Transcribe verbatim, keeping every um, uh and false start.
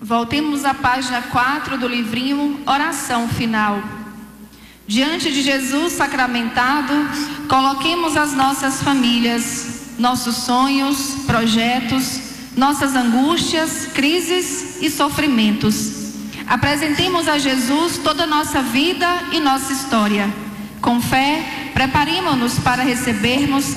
Voltemos à página quatro do livrinho Oração Final. Diante de Jesus sacramentado, coloquemos as nossas famílias, nossos sonhos, projetos, nossas angústias, crises e sofrimentos. Apresentemos a Jesus toda a nossa vida e nossa história. Com fé, preparemo-nos para recebermos